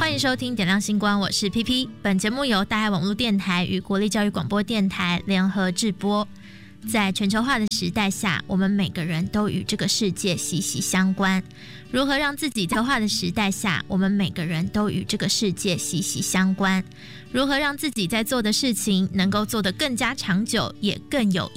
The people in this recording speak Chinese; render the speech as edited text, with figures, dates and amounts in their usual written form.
欢迎收听点亮星光，我是 PP。 本节目由大爱网络电台与国立教育广播电台联合制播。在全球化的时代下，我们每个人都与这个世界息息相关。如何让自己在化的时代下，我们每个人都与这个世界息息相关？如何让自己在做的事情能够做得更加长久，也更有